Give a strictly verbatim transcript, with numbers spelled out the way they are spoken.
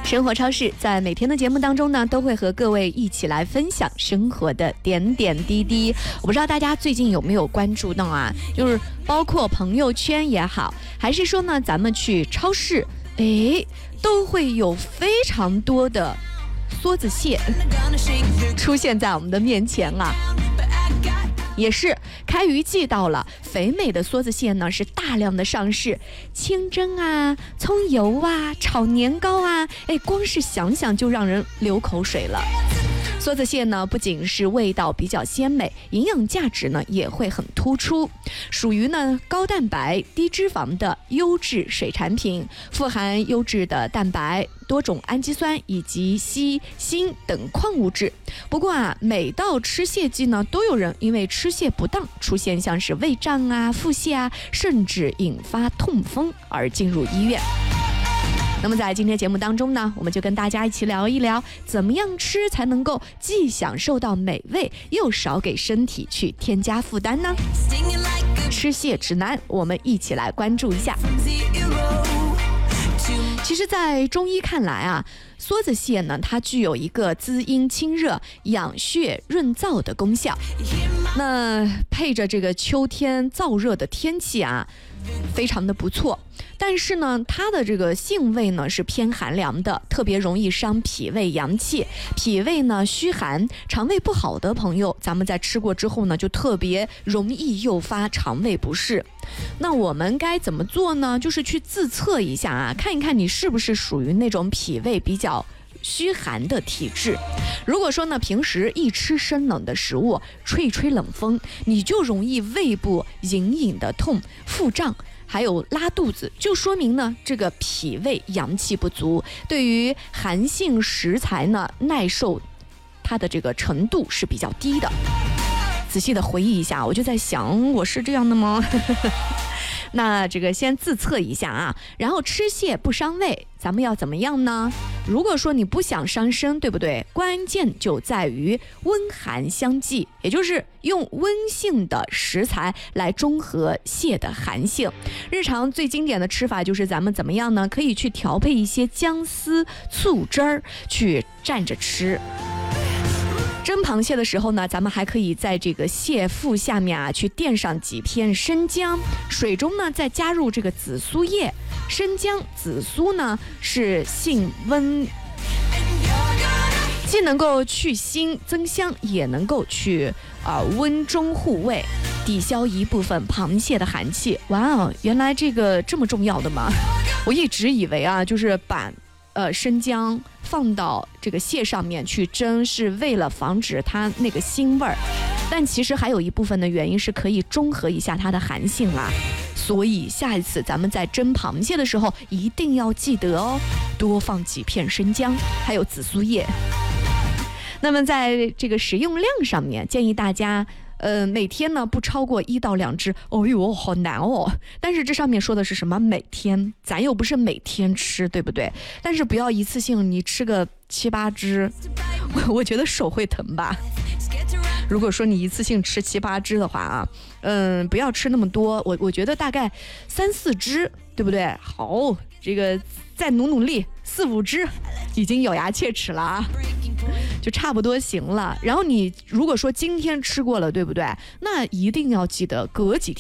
生活超市在每天的节目当中呢，都会和各位一起来分享生活的点点滴滴。我不知道大家最近有没有关注到啊，就是包括朋友圈也好，还是说呢咱们去超市，诶，都会有非常多的梭子蟹出现在我们的面前啊。也是开渔季到了，肥美的梭子蟹呢是大量的上市，清蒸啊、葱油啊、炒年糕啊，哎，光是想想就让人流口水了。梭子蟹呢不仅是味道比较鲜美，营养价值呢也会很突出，属于呢高蛋白低脂肪的优质水产品，富含优质的蛋白、多种氨基酸以及硒、锌等矿物质。不过啊，每到吃蟹季呢，都有人因为吃蟹不当出现像是胃胀啊、腹泻啊，甚至引发痛风而进入医院。那么在今天节目当中呢，我们就跟大家一起聊一聊，怎么样吃才能够既享受到美味，又少给身体去添加负担呢？吃蟹指南，我们一起来关注一下。其实在中医看来啊，梭子蟹呢，它具有一个滋阴清热、养血润燥的功效。那配着这个秋天燥热的天气啊，非常的不错。但是呢，它的这个性味呢是偏寒凉的，特别容易伤脾胃阳气。脾胃呢虚寒，肠胃不好的朋友，咱们在吃过之后呢，就特别容易诱发肠胃不适。那我们该怎么做呢？就是去自测一下啊，看一看你是不是属于那种脾胃比较虚寒的体质。如果说呢，平时一吃生冷的食物，吹一吹冷风，你就容易胃部隐隐的痛、腹胀，还有拉肚子，就说明呢这个脾胃阳气不足，对于寒性食材呢耐受它的这个程度是比较低的。仔细的回忆一下，我就在想，我是这样的吗？那这个先自测一下啊，然后吃蟹不伤胃，咱们要怎么样呢？如果说你不想伤身，对不对？关键就在于温寒相济，也就是用温性的食材来中和蟹的寒性。日常最经典的吃法就是咱们怎么样呢？可以去调配一些姜丝、醋汁儿去蘸着吃。蒸螃蟹的时候呢，咱们还可以在这个蟹腹下面啊，去垫上几片生姜，水中呢再加入这个紫苏叶。生姜、紫苏呢是性温，既能够去腥增香，也能够去啊、呃、温中护胃，抵消一部分螃蟹的寒气。哇哦，原来这个这么重要的吗？我一直以为啊，就是把呃生姜放到这个蟹上面去蒸，是为了防止它那个腥味儿，但其实还有一部分的原因是可以中和一下它的寒性啦。所以下一次咱们在蒸螃蟹的时候，一定要记得哦，多放几片生姜，还有紫苏叶。那么在这个食用量上面，建议大家呃，每天呢不超过一到两只。哦呦，好难哦！但是这上面说的是什么？每天，咱又不是每天吃，对不对？但是不要一次性你吃个七八只，我我觉得手会疼吧。如果说你一次性吃七八只的话啊，嗯，不要吃那么多。我我觉得大概三四只，对不对？好，这个再努努力，四五只已经咬牙切齿了啊。就差不多行了。然后你如果说今天吃过了，对不对？那一定要记得隔几天